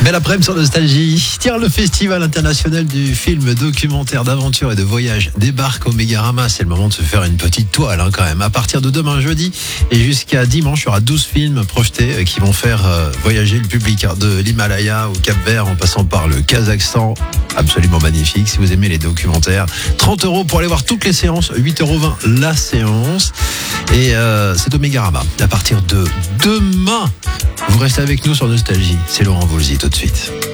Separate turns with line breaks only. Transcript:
Belle après-midi sur Nostalgie. Tiens, le festival international du film documentaire d'aventure et de voyage débarque au Mégarama. C'est le moment de se faire une petite toile quand même. À partir de demain jeudi et jusqu'à dimanche, il y aura 12 films projetés qui vont faire voyager le public de l'Himalaya au Cap-Vert en passant par le Kazakhstan. Absolument magnifique. Si vous aimez les documentaires, 30 € pour aller voir toutes les séances, 8,20 € la séance. Et c'est au Mégarama. À partir de demain, vous restez avec nous sur Nostalgie. C'est Laurent Voulzy tout de suite.